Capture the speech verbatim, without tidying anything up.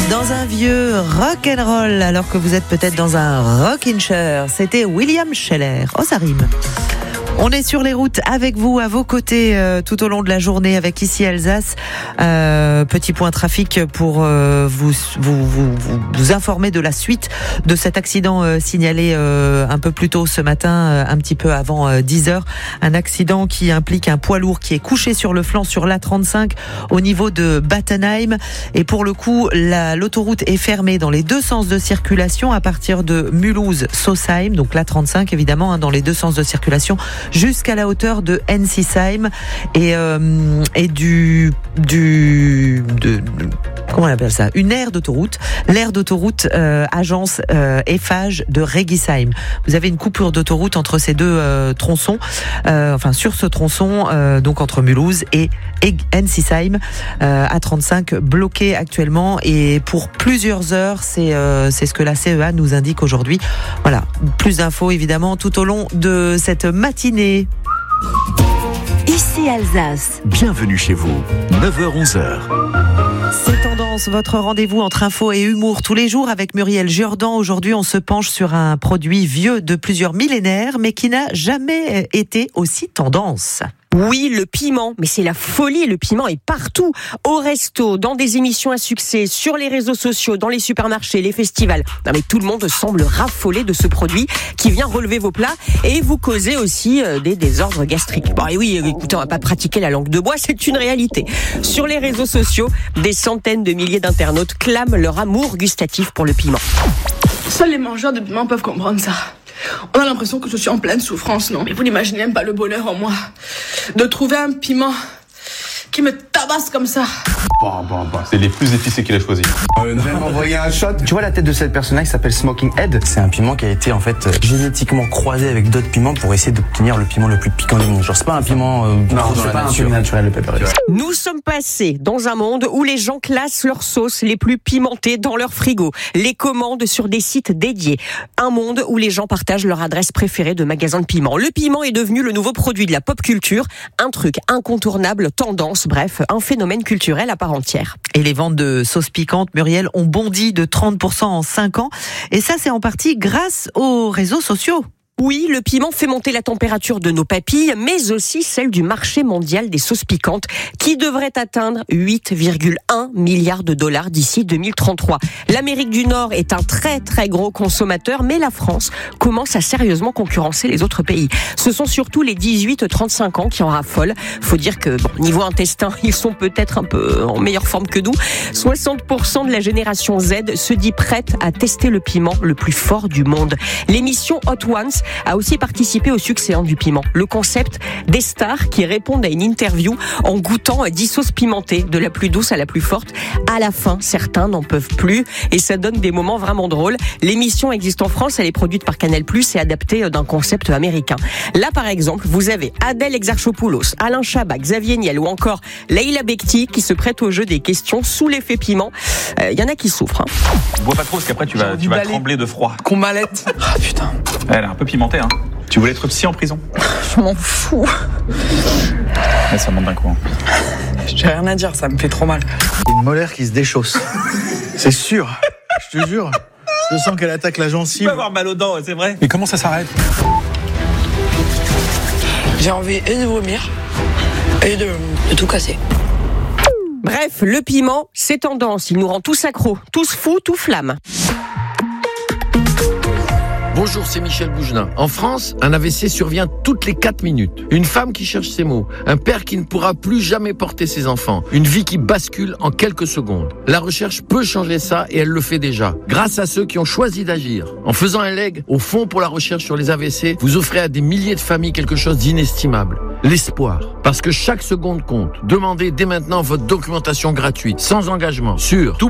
Dans un vieux rock'n'roll, alors que vous êtes peut-être dans un rockin' chair. C'était William Scheller. Oh, ça rime. On est sur les routes avec vous, à vos côtés, euh, tout au long de la journée, avec Ici Alsace. Euh, petit point trafic pour euh, vous, vous, vous, vous, vous informer de la suite de cet accident euh, signalé euh, un peu plus tôt ce matin, euh, un petit peu avant euh, dix heures. Un accident qui implique un poids lourd qui est couché sur le flanc sur l'A trente-cinq au niveau de Battenheim. Et pour le coup, la, l'autoroute est fermée dans les deux sens de circulation à partir de Mulhouse-Sausheim, donc l'A trente-cinq évidemment, hein, dans les deux sens de circulation, jusqu'à la hauteur de Ensisheim et euh, et du du de, de comment on appelle ça, une aire d'autoroute, l'aire d'autoroute euh, agence euh, Eiffage de Regisheim. Vous avez une coupure d'autoroute entre ces deux euh, tronçons, euh, enfin sur ce tronçon, euh, donc entre Mulhouse et, et Ensisheim, euh, A trente-cinq bloqué actuellement et pour plusieurs heures. C'est euh, c'est ce que la C E A nous indique aujourd'hui. Voilà, plus d'infos évidemment tout au long de cette matinée. Ici Alsace. Bienvenue chez vous, neuf heures onze heures. C'est Tendance, votre rendez-vous entre info et humour tous les jours avec Muriel Jordan. Aujourd'hui, on se penche sur un produit vieux de plusieurs millénaires, mais qui n'a jamais été aussi tendance. Oui, le piment, mais c'est la folie, le piment est partout, au resto, dans des émissions à succès, sur les réseaux sociaux, dans les supermarchés, les festivals. Non mais tout le monde semble raffoler de ce produit qui vient relever vos plats et vous causer aussi euh, des désordres gastriques. Bon et oui, écoutez, on va pas pratiquer la langue de bois, c'est une réalité. Sur les réseaux sociaux, des centaines de milliers d'internautes clament leur amour gustatif pour le piment. Seuls les mangeurs de piment peuvent comprendre ça. On a l'impression que je suis en pleine souffrance, non? Mais vous n'imaginez même pas le bonheur en moi de trouver un piment qui me tabasse comme ça. Bon, bon, bon, c'est les plus épicés qu'il a choisi. Euh, non. Je vais m'envoyer un shot. Tu vois la tête de cette personne-là qui s'appelle Smoking Head? C'est un piment qui a été en fait génétiquement croisé avec d'autres piments pour essayer d'obtenir le piment le plus piquant du monde. Genre c'est pas un piment euh, non, c'est pas nature. un piment naturel le pepper. Nous sommes passés dans un monde où les gens classent leurs sauces les plus pimentées dans leur frigo, les commandent sur des sites dédiés. Un monde où les gens partagent leur adresse préférée de magasin de piment. Le piment est devenu le nouveau produit de la pop culture, un truc incontournable, tendance, bref, un phénomène culturel à part entière. Et les ventes de sauces piquantes, Muriel, ont bondi de trente pour cent en cinq ans. Et ça, c'est en partie grâce aux réseaux sociaux. Oui, le piment fait monter la température de nos papilles, mais aussi celle du marché mondial des sauces piquantes, qui devrait atteindre huit virgule un milliards de dollars d'ici deux mille trente-trois. L'Amérique du Nord est un très très gros consommateur, mais la France commence à sérieusement concurrencer les autres pays. Ce sont surtout les dix-huit trente-cinq ans qui en raffolent. Faut dire que, bon, niveau intestin, ils sont peut-être un peu en meilleure forme que nous. soixante pour cent de la génération Z se dit prête à tester le piment le plus fort du monde. L'émission Hot Ones a aussi participé au succès du piment. Le concept des stars qui répondent à une interview en goûtant dix sauces pimentées, de la plus douce à la plus forte. À la fin, certains n'en peuvent plus et ça donne des moments vraiment drôles. L'émission existe en France, elle est produite par Canal plus, et adaptée d'un concept américain. Là, par exemple, vous avez Adèle Exarchopoulos, Alain Chabat, Xavier Niel ou encore Leïla Bekti qui se prêtent au jeu des questions sous l'effet piment. Il euh, y en a qui souffrent. Hein. Bois pas trop parce qu'après tu vas, tu vas trembler de froid. Qu'on m'allait. Ah putain. Elle est un peu pimentée, hein. Tu voulais être psy en prison? Je m'en fous. Ouais, ça monte d'un coup. Hein. J'ai rien à dire, ça me fait trop mal. Une molaire qui se déchausse. C'est sûr. Je te jure. Je sens qu'elle attaque la gencive. Tu vas avoir mal aux dents, c'est vrai. Mais comment ça s'arrête? J'ai envie et de vomir et de, de tout casser. Bref, le piment, c'est tendance. Il nous rend tous accros, tous fous, tout flamme. Bonjour, c'est Michel Bougelin. En France, un A V C survient toutes les quatre minutes. Une femme qui cherche ses mots. Un père qui ne pourra plus jamais porter ses enfants. Une vie qui bascule en quelques secondes. La recherche peut changer ça et elle le fait déjà. Grâce à ceux qui ont choisi d'agir. En faisant un leg au Fonds pour la recherche sur les A V C, vous offrez à des milliers de familles quelque chose d'inestimable. L'espoir. Parce que chaque seconde compte. Demandez dès maintenant votre documentation gratuite, sans engagement, sur tout